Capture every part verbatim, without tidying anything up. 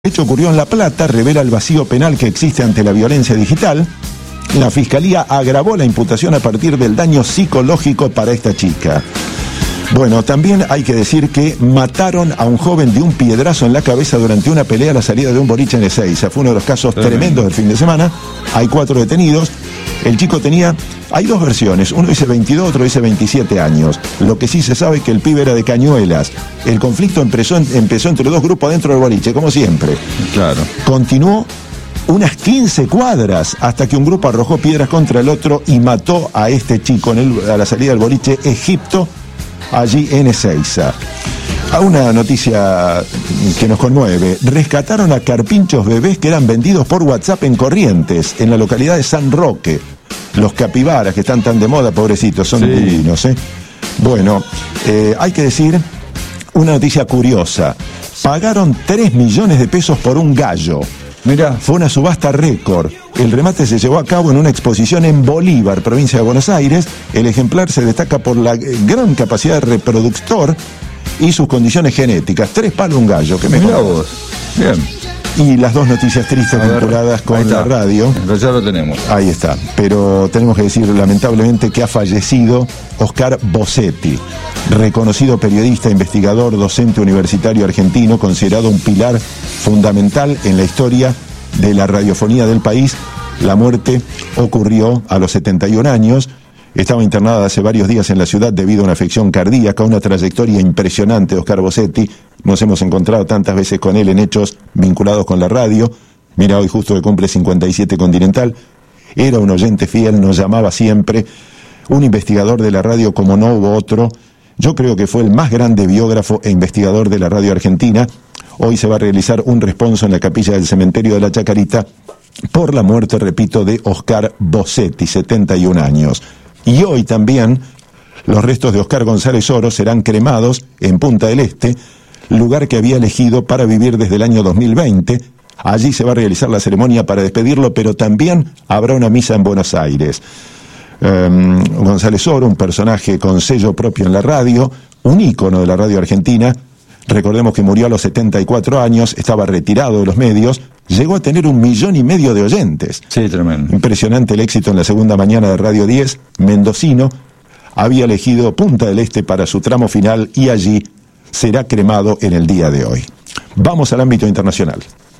El hecho ocurrió en La Plata, revela el vacío penal que existe ante la violencia digital. La Fiscalía agravó la imputación a partir del daño psicológico para esta chica. Bueno, también hay que decir que mataron a un joven de un piedrazo en la cabeza durante una pelea a la salida de un boliche en Ezeiza. Fue uno de los casos Tremendo. tremendos del fin de semana. Hay cuatro detenidos. El chico tenía... Hay dos versiones. Uno dice veintidós, otro dice veintisiete años. Lo que sí se sabe es que el pibe era de Cañuelas. El conflicto empezó, empezó entre dos grupos dentro del boliche, como siempre. Claro. Continuó unas quince cuadras hasta que un grupo arrojó piedras contra el otro y mató a este chico en el, a la salida del boliche Egipto, allí en Ezeiza. A una noticia que nos conmueve. Rescataron a carpinchos bebés que eran vendidos por WhatsApp en Corrientes, en la localidad de San Roque. Los capibaras que están tan de moda, pobrecitos, son sí. divinos, ¿eh? Bueno, eh, hay que decir una noticia curiosa. Pagaron tres millones de pesos por un gallo. Mirá. Fue una subasta récord. El remate se llevó a cabo en una exposición en Bolívar, provincia de Buenos Aires. El ejemplar se destaca por la gran capacidad de reproductor y sus condiciones genéticas. Tres palos un gallo, que me Mirá vos. Bien. Y las dos noticias tristes a vinculadas ver, con la radio. Ya lo tenemos. Ahí está. Pero tenemos que decir lamentablemente que ha fallecido Oscar Bossetti, reconocido periodista, investigador, docente universitario argentino, considerado un pilar fundamental en la historia de la radiofonía del país. La muerte ocurrió a los setenta y un años. Estaba internada hace varios días en la ciudad debido a una afección cardíaca, una trayectoria impresionante de Oscar Bossetti. Nos hemos encontrado tantas veces con él en hechos vinculados con la radio. Mira, hoy justo que cumple cincuenta y siete Continental. Era un oyente fiel, nos llamaba siempre. Un investigador de la radio como no hubo otro. Yo creo que fue el más grande biógrafo e investigador de la radio argentina. Hoy se va a realizar un responso en la capilla del cementerio de la Chacarita por la muerte, repito, de Oscar Bossetti, setenta y un años. Y hoy también los restos de Oscar González Oro serán cremados en Punta del Este, lugar que había elegido para vivir desde el año dos mil veinte. Allí se va a realizar la ceremonia para despedirlo, pero también habrá una misa en Buenos Aires. Um, González Oro, un personaje con sello propio en la radio, un ícono de la radio argentina. Recordemos que murió a los setenta y cuatro años, estaba retirado de los medios, llegó a tener un millón y medio de oyentes. Sí, tremendo. Impresionante el éxito en la segunda mañana de Radio diez, mendocino. Había elegido Punta del Este para su tramo final y allí será cremado en el día de hoy. Vamos al ámbito internacional.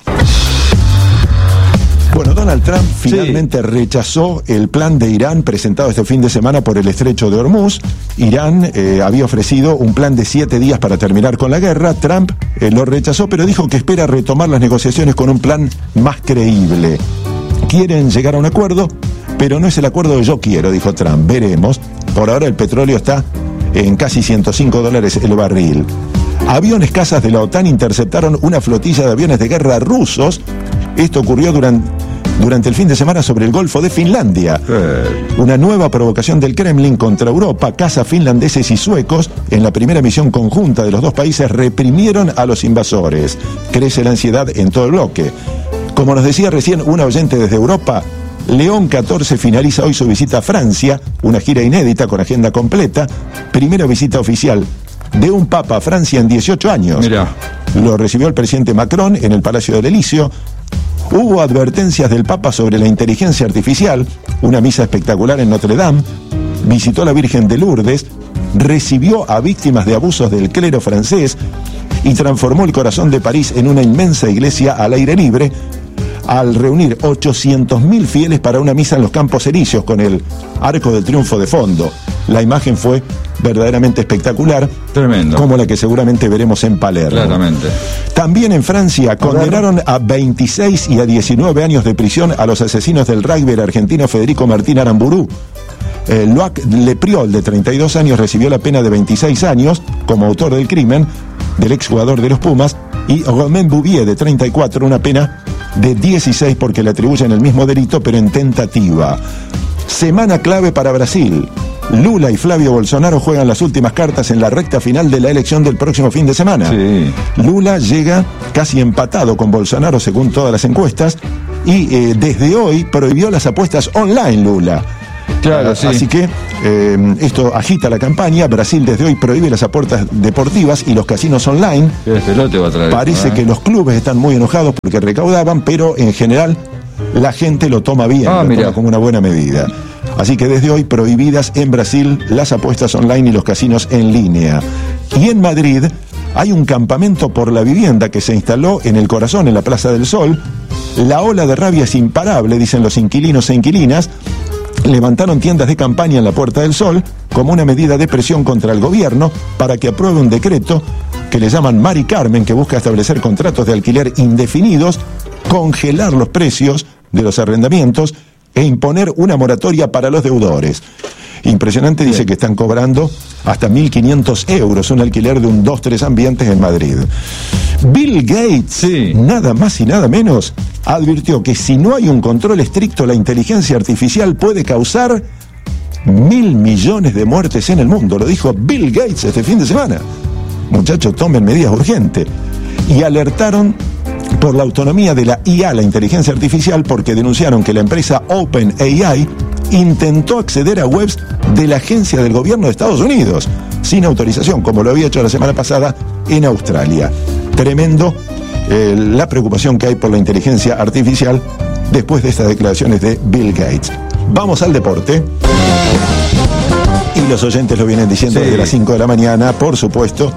Bueno, Donald Trump finalmente sí. rechazó el plan de Irán presentado este fin de semana por el estrecho de Hormuz. Irán eh, había ofrecido un plan de siete días para terminar con la guerra. Trump eh, lo rechazó, pero dijo que espera retomar las negociaciones con un plan más creíble. Quieren llegar a un acuerdo, pero no es el acuerdo que yo quiero, dijo Trump. Veremos. Por ahora el petróleo está en casi ciento cinco dólares el barril. Aviones cazas de la OTAN interceptaron una flotilla de aviones de guerra rusos. Esto ocurrió durante, durante el fin de semana sobre el Golfo de Finlandia. Eh. Una nueva provocación del Kremlin contra Europa. Cazas finlandeses y suecos, en la primera misión conjunta de los dos países, reprimieron a los invasores. Crece la ansiedad en todo el bloque. Como nos decía recién una oyente desde Europa, León catorce finaliza hoy su visita a Francia, una gira inédita con agenda completa, primera visita oficial de un papa a Francia en dieciocho años. Mirá. Lo recibió el presidente Macron en el Palacio del Elíseo. Hubo advertencias del Papa sobre la inteligencia artificial, una misa espectacular en Notre Dame, visitó a la Virgen de Lourdes, recibió a víctimas de abusos del clero francés y transformó el corazón de París en una inmensa iglesia al aire libre, al reunir ochocientos mil fieles para una misa en los Campos Elíseos con el Arco del Triunfo de fondo. La imagen fue verdaderamente espectacular. Tremendo. Como la que seguramente veremos en Palermo. Claramente. También en Francia condenaron a veintiséis y a diecinueve años de prisión a los asesinos del rugby argentino Federico Martín Aramburu. Eh, Loac Lepriol, de treinta y dos años, recibió la pena de veintiséis años como autor del crimen del exjugador de los Pumas, y Romain Bouvier, de treinta y cuatro, una pena de dieciséis porque le atribuyen el mismo delito, pero en tentativa. Semana clave para Brasil. Lula y Flavio Bolsonaro juegan las últimas cartas en la recta final de la elección del próximo fin de semana. Sí. Lula llega casi empatado con Bolsonaro según todas las encuestas y eh, desde hoy prohibió las apuestas online Lula. Claro, sí. Así que eh, esto agita la campaña. Brasil desde hoy prohíbe las apuestas deportivas y los casinos online. ¿Qué pelote va a traer? Parece ¿eh? que los clubes están muy enojados porque recaudaban, pero en general la gente lo toma bien, Ah, lo mirá. toma como una buena medida. Así que desde hoy prohibidas en Brasil las apuestas online y los casinos en línea. Y en Madrid hay un campamento por la vivienda que se instaló en el corazón, en la Plaza del Sol. La ola de rabia es imparable, dicen los inquilinos e inquilinas. Levantaron tiendas de campaña en la Puerta del Sol como una medida de presión contra el gobierno para que apruebe un decreto que le llaman Mari Carmen, que busca establecer contratos de alquiler indefinidos, congelar los precios de los arrendamientos e imponer una moratoria para los deudores. Impresionante, dice que están cobrando hasta mil quinientos euros un alquiler de un dos tres ambientes en Madrid. Bill Gates, Sí. nada más y nada menos, advirtió que si no hay un control estricto, la inteligencia artificial puede causar mil millones de muertes en el mundo. Lo dijo Bill Gates este fin de semana. Muchachos, tomen medidas urgentes. Y alertaron por la autonomía de la I A, la inteligencia artificial, porque denunciaron que la empresa OpenAI intentó acceder a webs de la agencia del gobierno de Estados Unidos sin autorización, como lo había hecho la semana pasada en Australia. Tremendo eh, la preocupación que hay por la inteligencia artificial después de estas declaraciones de Bill Gates. Vamos al deporte. Y los oyentes lo vienen diciendo Sí. desde las cinco de la mañana, por supuesto.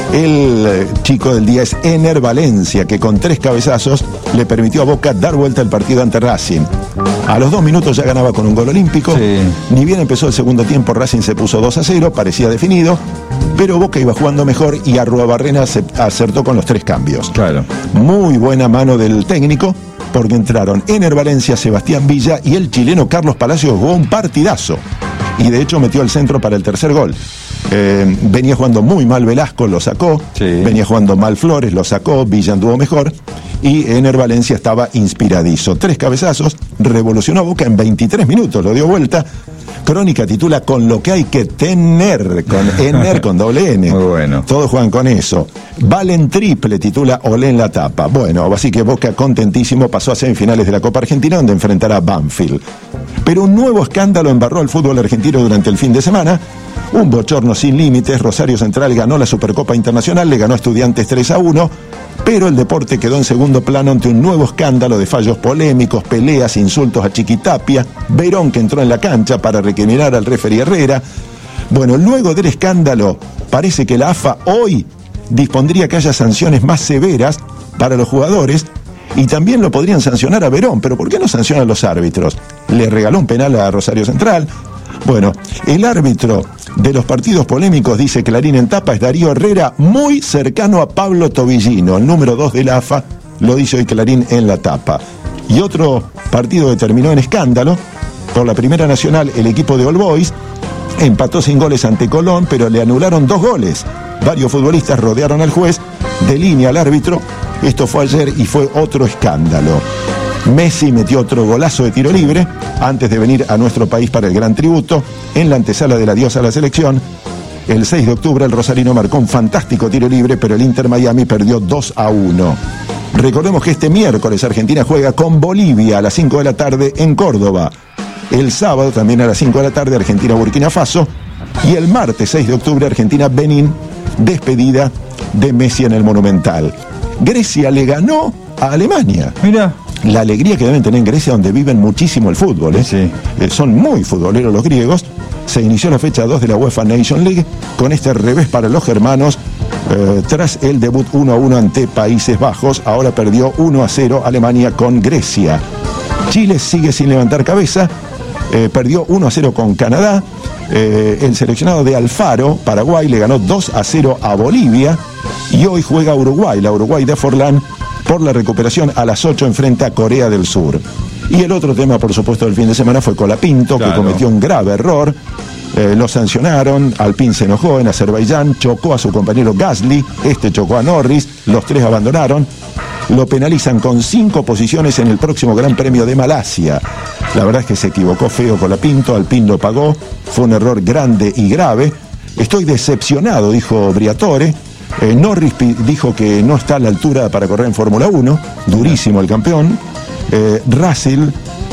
El eh, chico del día es Ener Valencia, que con tres cabezazos le permitió a Boca dar vuelta al partido ante Racing. A los dos minutos ya ganaba con un gol olímpico. Sí. Ni bien empezó el segundo tiempo, Racing se puso dos a cero, parecía definido, pero Boca iba jugando mejor y Arruabarrena se acertó con los tres cambios. Claro. Muy buena mano del técnico, porque entraron Ener Valencia, Sebastián Villa y el chileno Carlos Palacios. Jugó un partidazo y de hecho metió el centro para el tercer gol. Eh, venía jugando muy mal Velasco, lo sacó. Sí. Venía jugando mal Flores, lo sacó. Villa anduvo mejor. Y Ener Valencia estaba inspiradizo. Tres cabezazos, revolucionó a Boca en veintitrés minutos, lo dio vuelta. Crónica titula Con lo que hay que tener, con Ener con doble N. Muy bueno. Todos juegan con eso. Valen triple, titula Olé en la tapa. Bueno, así que Boca contentísimo pasó a semifinales de la Copa Argentina, donde enfrentará a Banfield. Pero un nuevo escándalo embarró al fútbol argentino durante el fin de semana. Un bochorno sin límites. Rosario Central ganó la Supercopa Internacional, le ganó a Estudiantes tres a uno, pero el deporte quedó en segundo plano ante un nuevo escándalo de fallos polémicos, peleas, insultos a Chiquitapia, Verón, que entró en la cancha para recriminar al referí Herrera. Bueno, luego del escándalo, parece que la A F A hoy dispondría que haya sanciones más severas para los jugadores y también lo podrían sancionar a Verón. Pero ¿por qué no sancionan a los árbitros? Le regaló un penal a Rosario Central. Bueno, el árbitro de los partidos polémicos, dice Clarín en tapa, es Darío Herrera, muy cercano a Pablo Tobillino, el número dos de la A F A, lo dice hoy Clarín en la tapa. Y otro partido que terminó en escándalo, por la Primera Nacional, el equipo de All Boys empató sin goles ante Colón, pero le anularon dos goles. Varios futbolistas rodearon al juez, de línea al árbitro. Esto fue ayer y fue otro escándalo. Messi metió otro golazo de tiro libre antes de venir a nuestro país para el gran tributo en la antesala del adiós a la selección. El seis de octubre el rosarino marcó un fantástico tiro libre, pero el Inter Miami perdió dos a uno. Recordemos que este miércoles Argentina juega con Bolivia a las cinco de la tarde en Córdoba. El sábado también a las cinco de la tarde Argentina-Burkina Faso. Y el martes seis de octubre Argentina-Benín, despedida de Messi en el Monumental. Grecia le ganó a Alemania. Mira. La alegría que deben tener en Grecia, donde viven muchísimo el fútbol, ¿eh? Sí. Eh, son muy futboleros los griegos. Se inició la fecha dos de la UEFA Nation League con este revés para los germanos. Eh, tras el debut uno a uno ante Países Bajos, ahora perdió uno a cero Alemania con Grecia. Chile sigue sin levantar cabeza, eh, perdió uno a cero con Canadá. Eh, el seleccionado de Alfaro, Paraguay, le ganó dos a cero a Bolivia. Y hoy juega Uruguay, la Uruguay de Forlán, por la recuperación. A las ocho enfrenta a Corea del Sur. Y el otro tema, por supuesto, del fin de semana fue Colapinto, Claro. que cometió un grave error. Eh, lo sancionaron, Alpine se enojó en Azerbaiyán, chocó a su compañero Gasly, este chocó a Norris, los tres abandonaron. Lo penalizan con cinco posiciones en el próximo Gran Premio de Malasia. La verdad es que se equivocó feo Colapinto, Alpine lo pagó, fue un error grande y grave. Estoy decepcionado, dijo Briatore. Eh, Norris pi- dijo que no está a la altura para correr en Fórmula uno, durísimo el campeón. Eh, Russell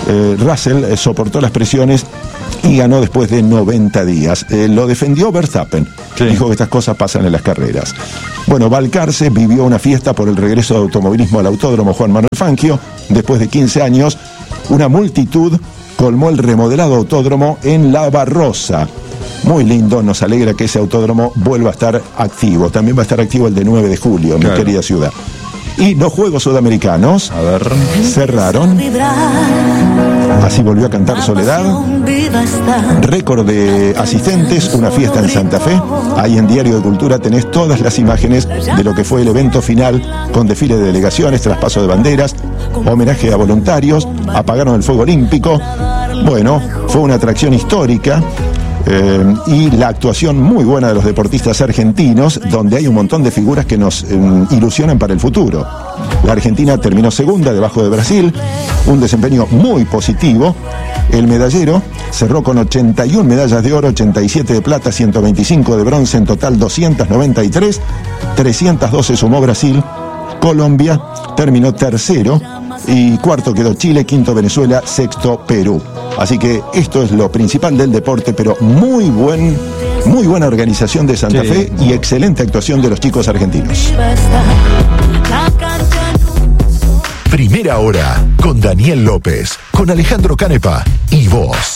Eh, Russell eh, soportó las presiones y ganó después de noventa días. Eh, lo defendió Verstappen. Sí. Dijo que estas cosas pasan en las carreras. Bueno, Balcarce vivió una fiesta por el regreso de automovilismo al Autódromo Juan Manuel Fangio. Después de quince años, una multitud colmó el remodelado autódromo en La Barrosa. Muy lindo, nos alegra que ese autódromo vuelva a estar activo. También va a estar activo el de nueve de julio, claro, mi querida ciudad. Y los Juegos Sudamericanos a ver. cerraron. Así volvió a cantar Soledad. Récord de asistentes, una fiesta en Santa Fe. Ahí en Diario de Cultura tenés todas las imágenes de lo que fue el evento final, con desfile de delegaciones, traspaso de banderas, homenaje a voluntarios, apagaron el fuego olímpico. Bueno, fue una atracción histórica. Eh, y la actuación muy buena de los deportistas argentinos, donde hay un montón de figuras que nos eh, ilusionan para el futuro. La Argentina terminó segunda debajo de Brasil, un desempeño muy positivo. El medallero cerró con ochenta y una medallas de oro, ochenta y siete de plata, ciento veinticinco de bronce, en total doscientas noventa y tres, trescientos doce sumó Brasil. Colombia terminó tercero y cuarto quedó Chile, quinto Venezuela, sexto Perú. Así que esto es lo principal del deporte, pero muy buen, muy buena organización de Santa sí. Fe y excelente actuación de los chicos argentinos. Primera Hora con Daniel López, con Alejandro Canepa y vos.